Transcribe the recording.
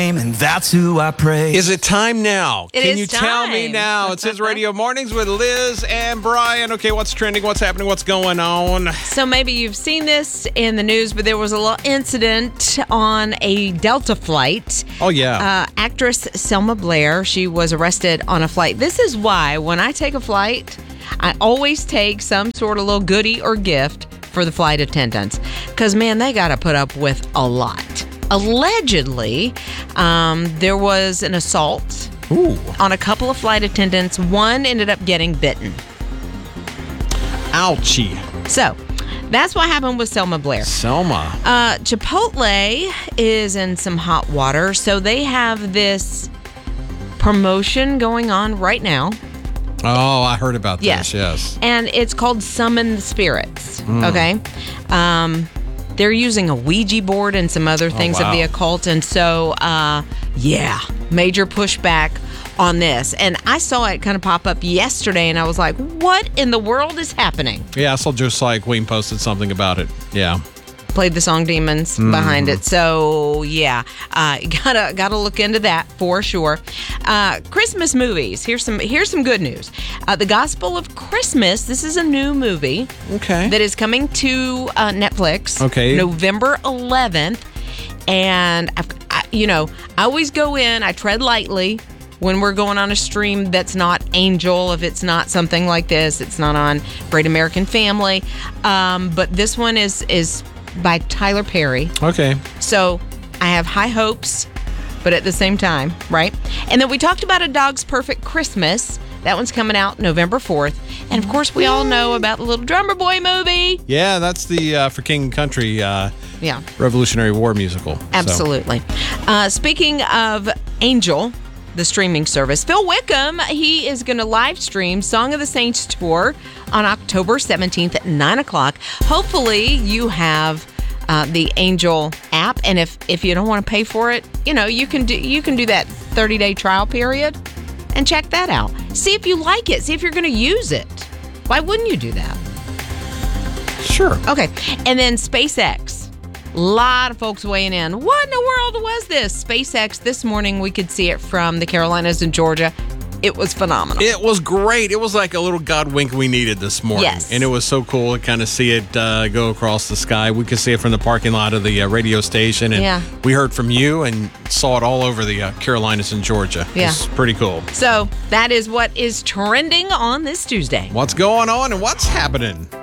And that's who I praise. Is it time now? It Can is you tell me time. now? It's his Radio Mornings with Liz and Brian. Okay, what's trending? What's happening? What's going on? So maybe you've seen this in the news, but there was a little incident on a Delta flight. Oh, yeah. Actress Selma Blair, she was arrested on a flight. This is why when I take a flight, I always take some sort of little goodie or gift for the flight attendants. Because, man, they got to put up with a lot. Allegedly, there was an assault on a couple of flight attendants. One ended up getting bitten. Ouchie. So, that's what happened with Selma Blair. Selma. Chipotle is in some hot water. So, they have this promotion going on right now. Oh, I heard about this, yes. And it's called Summon the Spirits, okay? They're using a Ouija board and some other things of the occult. And so, major pushback on this. And I saw it kind of pop up yesterday, and I was like, what in the world is happening? Yeah, I saw Josiah Queen posted something about it. Yeah. Played the song Demons behind it. So, gotta look into that for sure. Christmas movies. Here's some good news. The Gospel of Christmas. This is a new movie. Okay. That is coming to Netflix. Okay. November 11th. And, I always go in, I tread lightly when we're going on a stream that's not Angel, if it's not something like this. It's not on Great American Family. But this one is by Tyler Perry. Okay. So I have high hopes, but at the same time, right? And then we talked about A Dog's Perfect Christmas. That one's coming out November 4th. And, of course, we all know about the Little Drummer Boy movie. Yeah, that's the For King and Country Revolutionary War musical. Absolutely. So. Speaking of Angel, the streaming service, Phil Wickham, he is going to live stream Song of the Saints Tour on October 17th at 9 o'clock. Hopefully you have the Angel app, and if you don't want to pay for it, you can do that 30-day trial period and check that out. See if you like it. See if you're going to use it. Why wouldn't you do that? Sure. Okay. And then SpaceX. A lot of folks weighing in. What in the world was this? SpaceX, this morning we could see it from the Carolinas and Georgia. It was phenomenal. It was great. It was like a little God wink we needed this morning. Yes. And it was so cool to kind of see it go across the sky. We could see it from the parking lot of the radio station. And we heard from you and saw it all over the Carolinas and Georgia. Yeah. It's pretty cool. So that is what is trending on this Tuesday. What's going on and what's happening?